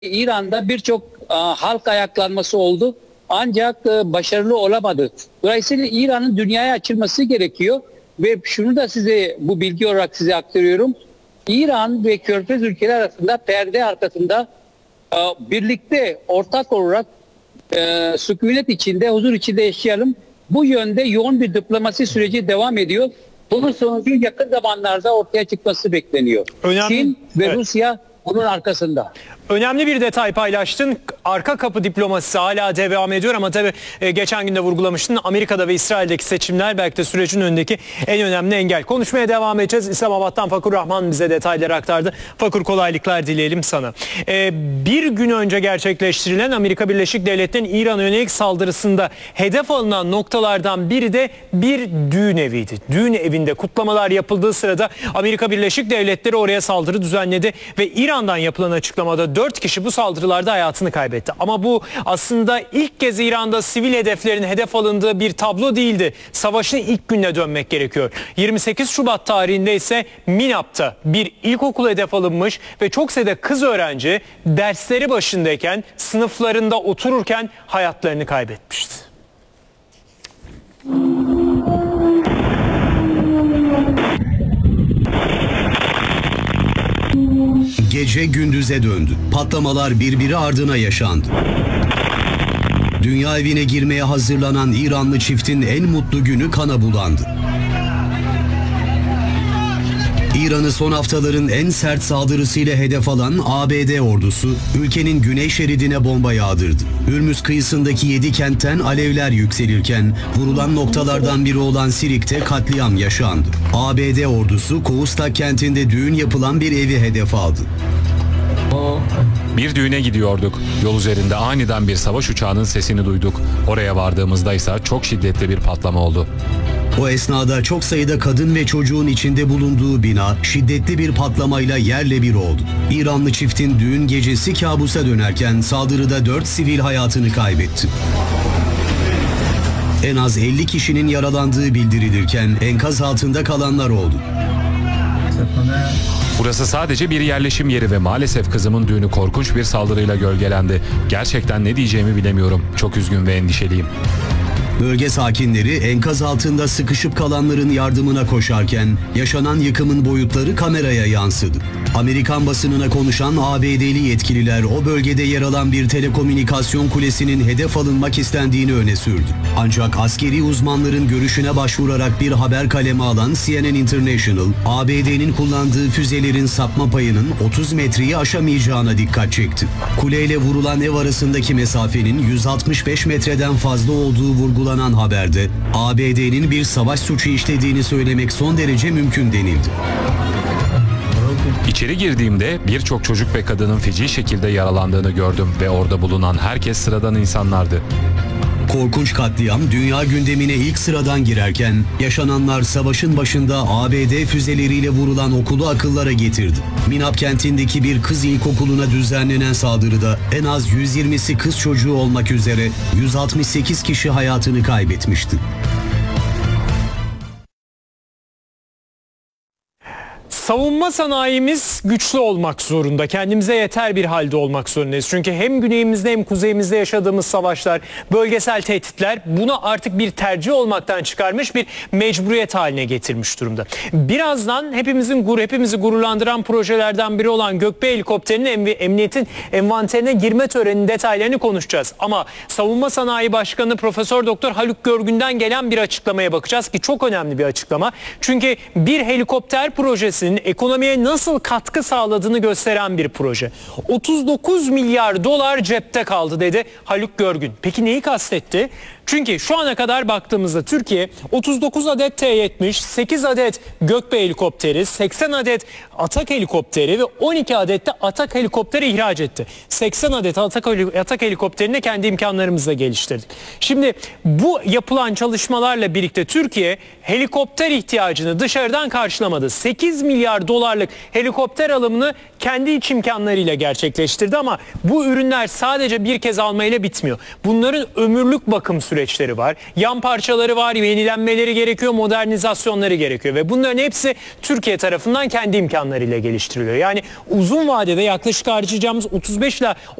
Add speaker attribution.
Speaker 1: İran'da birçok halk ayaklanması oldu. Ancak başarılı olamadı. Dolayısıyla İran'ın dünyaya açılması gerekiyor. Ve şunu da size bu bilgi olarak size aktarıyorum. İran ve Körfez ülkeleri arasında perde arkasında birlikte ortak olarak sükunet içinde, huzur içinde yaşayalım. Bu yönde yoğun bir diplomasi süreci devam ediyor. Bunun sonucu yakın zamanlarda ortaya çıkması bekleniyor. Çin ve Rusya bunun arkasında.
Speaker 2: Önemli bir detay paylaştın. Arka kapı diplomasisi hala devam ediyor ama tabii geçen gün de vurgulamıştın. Amerika'da ve İsrail'deki seçimler belki de sürecin önündeki en önemli engel. Konuşmaya devam edeceğiz. İslamabad'dan Fakur Rahman bize detayları aktardı. Fakur, kolaylıklar dileyelim sana. Bir gün önce gerçekleştirilen Amerika Birleşik Devletleri'nin İran'a yönelik saldırısında hedef alınan noktalardan biri de bir düğün eviydi. Düğün evinde kutlamalar yapıldığı sırada Amerika Birleşik Devletleri oraya saldırı düzenledi ve İran'dan yapılan açıklamada 4 kişi bu saldırılarda hayatını kaybetti. Ama bu aslında ilk kez İran'da sivil hedeflerin hedef alındığı bir tablo değildi. Savaşın ilk gününe dönmek gerekiyor. 28 Şubat tarihinde ise Minab'ta bir ilkokul hedef alınmış ve çok sayıda kız öğrenci dersleri başındayken, sınıflarında otururken hayatlarını kaybetmişti.
Speaker 3: Gece gündüze döndü. Patlamalar birbiri ardına yaşandı. Dünya evine girmeye hazırlanan İranlı çiftin en mutlu günü kana bulandı. İran'ı son haftaların en sert saldırısıyla hedef alan ABD ordusu ülkenin güney şeridine bomba yağdırdı. Hürmüz kıyısındaki 7 kentten alevler yükselirken vurulan noktalardan biri olan Sirik'te katliam yaşandı. ABD ordusu Koustak kentinde düğün yapılan bir evi hedef aldı.
Speaker 4: Bir düğüne gidiyorduk. Yol üzerinde aniden bir savaş uçağının sesini duyduk. Oraya vardığımızda ise çok şiddetli bir patlama oldu.
Speaker 3: O esnada çok sayıda kadın ve çocuğun içinde bulunduğu bina şiddetli bir patlamayla yerle bir oldu. İranlı çiftin düğün gecesi kabusa dönerken saldırıda 4 sivil hayatını kaybetti. En az 50 kişinin yaralandığı bildirilirken enkaz altında kalanlar oldu.
Speaker 4: Burası sadece bir yerleşim yeri ve maalesef kızımın düğünü korkunç bir saldırıyla gölgelendi. Gerçekten ne diyeceğimi bilemiyorum. Çok üzgün ve endişeliyim.
Speaker 3: Bölge sakinleri enkaz altında sıkışıp kalanların yardımına koşarken yaşanan yıkımın boyutları kameraya yansıdı. Amerikan basınına konuşan ABD'li yetkililer o bölgede yer alan bir telekomünikasyon kulesinin hedef alınmak istendiğini öne sürdü. Ancak askeri uzmanların görüşüne başvurarak bir haber kalemi alan CNN International, ABD'nin kullandığı füzelerin sapma payının 30 metreyi aşamayacağına dikkat çekti. Kuleyle vurulan ev arasındaki mesafenin 165 metreden fazla olduğu vurgulanan haberde ABD'nin bir savaş suçu işlediğini söylemek son derece mümkün denildi.
Speaker 4: İçeri girdiğimde birçok çocuk ve kadının feci şekilde yaralandığını gördüm ve orada bulunan herkes sıradan insanlardı.
Speaker 3: Korkunç katliam dünya gündemine ilk sıradan girerken yaşananlar savaşın başında ABD füzeleriyle vurulan okulu akıllara getirdi. Minab kentindeki bir kız ilkokuluna düzenlenen saldırıda en az 120'si kız çocuğu olmak üzere 168 kişi hayatını kaybetmişti.
Speaker 2: Savunma sanayimiz güçlü olmak zorunda. Kendimize yeter bir halde olmak zorundayız. Çünkü hem güneyimizde hem kuzeyimizde yaşadığımız savaşlar, bölgesel tehditler bunu artık bir tercih olmaktan çıkarmış, bir mecburiyet haline getirmiş durumda. Birazdan hepimizi gururlandıran projelerden biri olan Gökbey helikopterinin emniyetin envanterine girme töreninin detaylarını konuşacağız. Ama Savunma Sanayi Başkanı Profesör Doktor Haluk Görgün'den gelen bir açıklamaya bakacağız ki çok önemli bir açıklama. Çünkü bir helikopter projesinin ekonomiye nasıl katkı sağladığını gösteren bir proje. 39 milyar dolar cepte kaldı dedi Haluk Görgün. Peki neyi kastetti? Çünkü şu ana kadar baktığımızda Türkiye 39 adet T-70, 8 adet Gökbey helikopteri, 80 adet Atak helikopteri ve 12 adet de Atak helikopteri ihraç etti. 80 adet Atak helikopterini kendi imkanlarımızla geliştirdik. Şimdi bu yapılan çalışmalarla birlikte Türkiye helikopter ihtiyacını dışarıdan karşılamadı. 8 milyar milyar dolarlık helikopter alımını kendi iç imkanlarıyla gerçekleştirdi ama bu ürünler sadece bir kez almayla bitmiyor. Bunların ömürlük bakım süreçleri var. Yan parçaları var, yenilenmeleri gerekiyor, modernizasyonları gerekiyor ve bunların hepsi Türkiye tarafından kendi imkanlarıyla geliştiriliyor. Yani uzun vadede yaklaşık harcayacağımız 35 ile